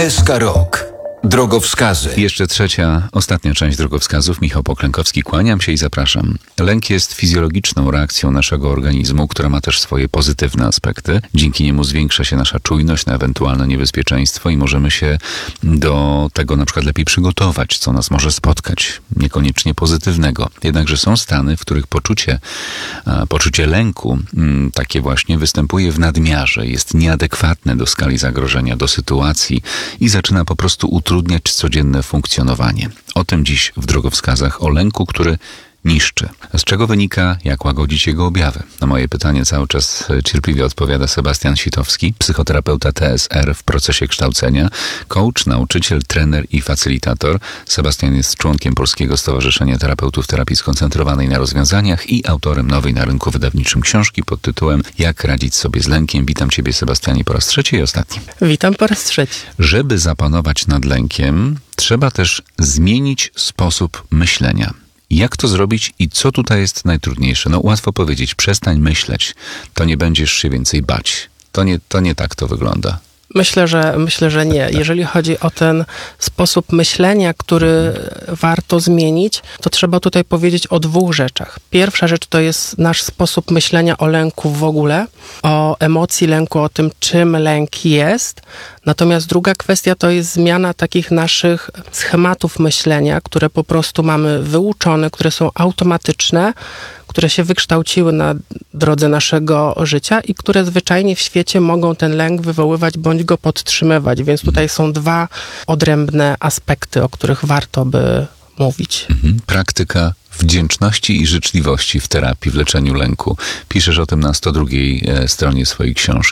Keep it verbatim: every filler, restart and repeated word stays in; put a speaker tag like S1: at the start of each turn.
S1: S K Rok. Drogowskazy.
S2: Jeszcze trzecia, ostatnia część drogowskazów. Michał Poklękowski, kłaniam się i zapraszam. Lęk jest fizjologiczną reakcją naszego organizmu, która ma też swoje pozytywne aspekty. Dzięki niemu zwiększa się nasza czujność na ewentualne niebezpieczeństwo i możemy się do tego na przykład lepiej przygotować, co nas może spotkać, niekoniecznie pozytywnego. Jednakże są stany, w których poczucie, poczucie lęku m, takie właśnie występuje w nadmiarze, jest nieadekwatne do skali zagrożenia, do sytuacji i zaczyna po prostu utrudniać codzienne funkcjonowanie. O tym dziś w drogowskazach, o lęku, który niszczy. Z czego wynika, jak łagodzić jego objawy? Na moje pytanie cały czas cierpliwie odpowiada Sebastian Sitowski, psychoterapeuta T S R w procesie kształcenia, coach, nauczyciel, trener i facylitator. Sebastian jest członkiem Polskiego Stowarzyszenia Terapeutów Terapii Skoncentrowanej na Rozwiązaniach i autorem nowej na rynku wydawniczym książki pod tytułem Jak radzić sobie z lękiem. Witam Ciebie, Sebastianie, po raz trzeci i ostatni.
S3: Witam po raz trzeci.
S2: Żeby zapanować nad lękiem, trzeba też zmienić sposób myślenia. Jak to zrobić i co tutaj jest najtrudniejsze? No łatwo powiedzieć, przestań myśleć, to nie będziesz się więcej bać. To nie, to nie tak to wygląda.
S3: Myślę, że myślę, że nie. Jeżeli chodzi o ten sposób myślenia, który warto zmienić, to trzeba tutaj powiedzieć o dwóch rzeczach. Pierwsza rzecz to jest nasz sposób myślenia o lęku w ogóle, o emocji lęku, o tym, czym lęk jest. Natomiast druga kwestia to jest zmiana takich naszych schematów myślenia, które po prostu mamy wyuczone, które są automatyczne, które się wykształciły na drodze naszego życia i które zwyczajnie w świecie mogą ten lęk wywoływać bądź go podtrzymywać. Więc tutaj są dwa odrębne aspekty, o których warto by mówić.
S2: Mhm. Praktyka wdzięczności i życzliwości w terapii, w leczeniu lęku. Piszesz o tym na sto drugiej stronie swojej książki.